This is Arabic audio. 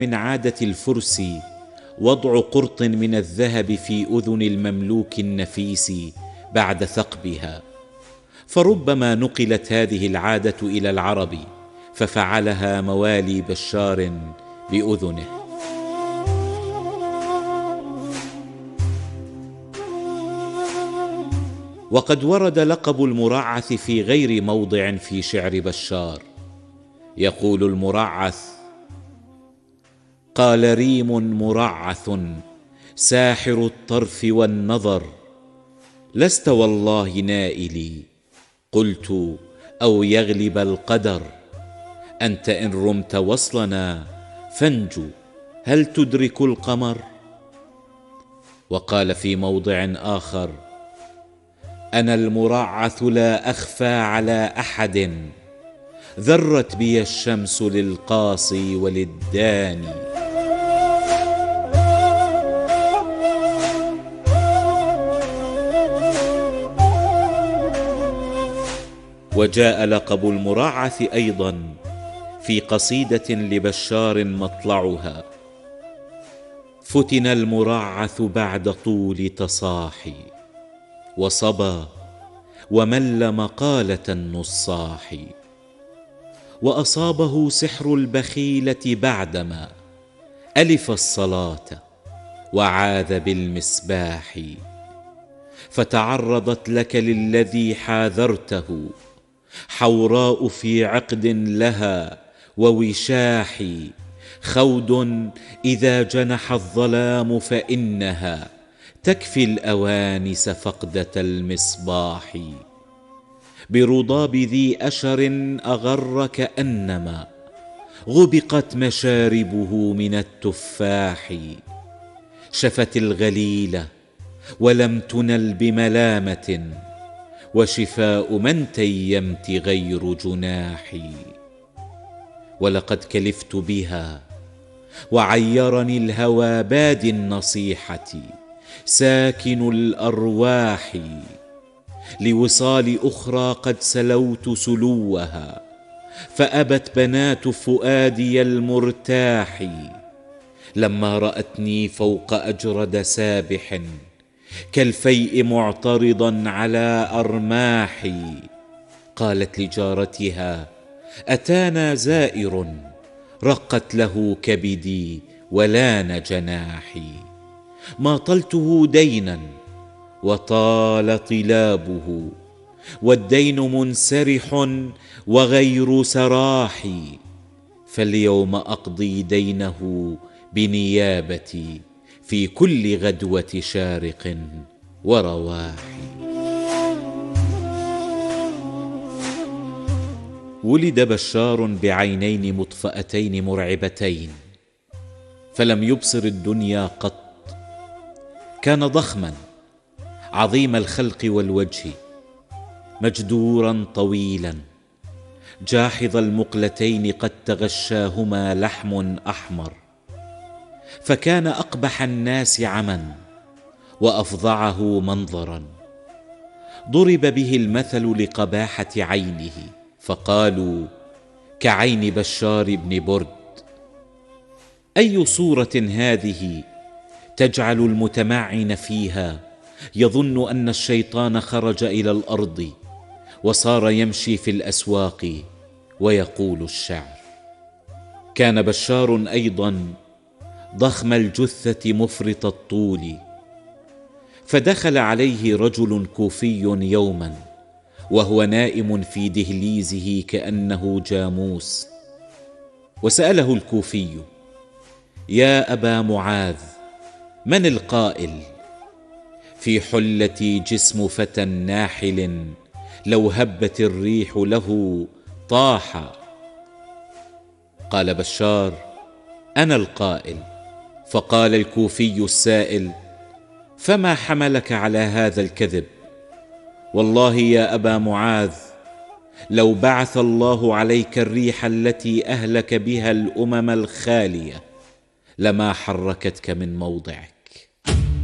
من عادة الفرس وضع قرط من الذهب في أذن المملوك النفيس بعد ثقبها، فربما نقلت هذه العادة إلى العرب ففعلها موالي بشار بأذنه. وقد ورد لقب المرعث في غير موضع في شعر بشار. يقول المرعث: قال ريم مرعث ساحر الطرف والنظر، لست والله نائلي، قلت أو يغلب القدر، أنت إن رمت وصلنا فانجو، هل تدرك القمر؟ وقال في موضع آخر: أنا المرعث لا أخفى على أحد، ذرت بي الشمس للقاصي وللداني. وجاء لقب المرعث أيضا في قصيدة لبشار مطلعها: فتن المرعث بعد طول تصاحي، وصبا ومل مقالة النصاح، وأصابه سحر البخيلة بعدما ألف الصلاة وعاذ بالمسباح، فتعرضت لك للذي حاذرته، حوراء في عقد لها ووشاح، خود إذا جنح الظلام فإنها تكفي الأوانس فقدة المصباح، برضاب ذي أشر أغر كأنما غبقت مشاربه من التفاح، شفت الغليلة ولم تنل بملامة، وشفاء من تيمت غير جناحي، ولقد كلفت بها وعيرني الهوى بادي النصيحة ساكن الأرواح، لوصال أخرى قد سلوت سلوها، فأبت بنات فؤادي المرتاح، لما رأتني فوق أجرد سابح كالفيء معترضا على أرماحي، قالت لجارتها: أتانا زائر، رقت له كبدي ولان جناحي، ماطلته دينا وطال طلابه، والدين منسرح وغير سراحي، فاليوم أقضي دينه بنيابتي في كل غدوة شارق ورواح. ولد بشار بعينين مطفأتين مرعبتين، فلم يبصر الدنيا قط. كان ضخما عظيم الخلق والوجه، مجدورا طويلا، جاحظ المقلتين قد تغشاهما لحم أحمر، فكان أقبح الناس عما وأفظعه منظرا. ضرب به المثل لقباحة عينه، فقالوا: كعين بشار بن برد. أي صورة هذه تجعل المتمعن فيها يظن أن الشيطان خرج إلى الأرض وصار يمشي في الأسواق ويقول الشعر. كان بشار أيضا ضخم الجثة مفرط الطول، فدخل عليه رجل كوفي يوما وهو نائم في دهليزه كأنه جاموس، وسأله الكوفي: يا أبا معاذ، من القائل؟ في حلتي جسم فتى ناحل، لو هبت الريح له طاح. قال بشار: أنا القائل. فقال الكوفي السائل: فما حملك على هذا الكذب؟ والله يا أبا معاذ، لو بعث الله عليك الريح التي أهلك بها الأمم الخالية لما حركتك من موضعك.